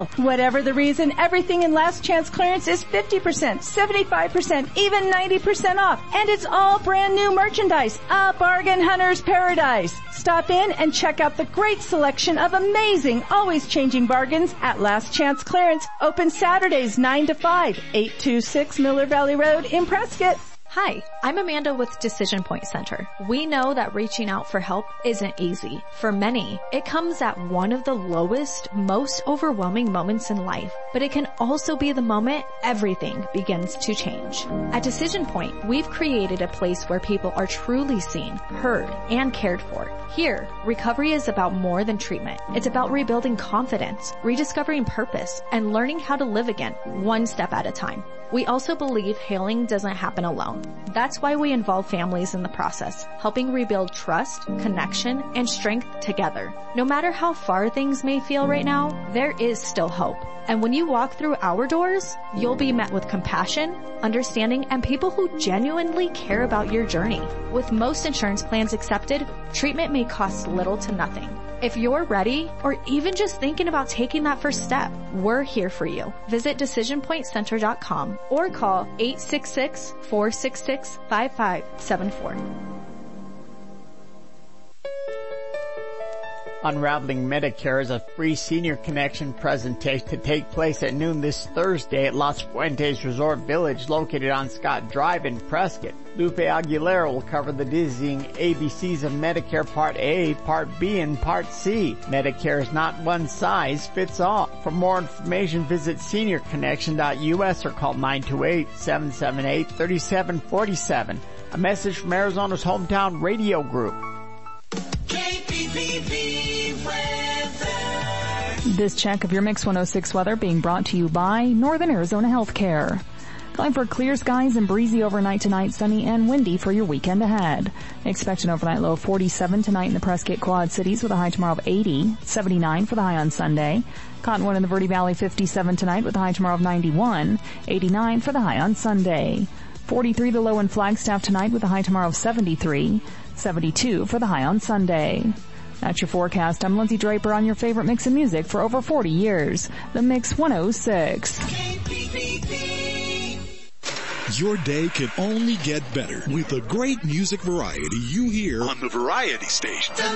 Whatever the reason, everything in Last Chance clearance is 50%, 75%, even 90% off. And it's all brand new merchandise. A bargain hunter's paradise. Stop in and check out the great selection of amazing, always changing bargains at Last Chance Clearance. Open Saturdays 9 to 5, 826 Miller Valley Road in Prescott. Hi, I'm Amanda with Decision Point Center. We know that reaching out for help isn't easy. For many, it comes at one of the lowest, most overwhelming moments in life, but it can also be the moment everything begins to change. At Decision Point, we've created a place where people are truly seen, heard, and cared for. Here, recovery is about more than treatment. It's about rebuilding confidence, rediscovering purpose, and learning how to live again, one step at a time. We also believe healing doesn't happen alone. That's why we involve families in the process, helping rebuild trust, connection, and strength together. No matter how far things may feel right now, there is still hope. And when you walk through our doors, you'll be met with compassion, understanding, and people who genuinely care about your journey. With most insurance plans accepted, treatment may cost little to nothing. If you're ready, or even just thinking about taking that first step, we're here for you. Visit DecisionPointCenter.com or call 866-466-5574. Unraveling Medicare is a free Senior Connection presentation to take place at noon this Thursday at Los Fuentes Resort Village located on Scott Drive in Prescott. Lupe Aguilera will cover the dizzying ABCs of Medicare Part A, Part B, and Part C. Medicare is not one size fits all. For more information, visit seniorconnection.us or call 928-778-3747. A message from Arizona's hometown radio group. This check of your Mix 106 weather being brought to you by Northern Arizona Healthcare. Calling for clear skies and breezy overnight tonight, sunny and windy for your weekend ahead. Expect an overnight low of 47 tonight in the Prescott Quad Cities with a high tomorrow of 80, 79 for the high on Sunday. Cottonwood in the Verde Valley 57 tonight with a high tomorrow of 91, 89 for the high on Sunday. 43 the low in Flagstaff tonight with a high tomorrow of 73, 72 for the high on Sunday. That's your forecast. I'm Lindsay Draper on your favorite mix of music for over 40 years. The Mix 106. Your day can only get better with the great music variety you hear on the Variety Station.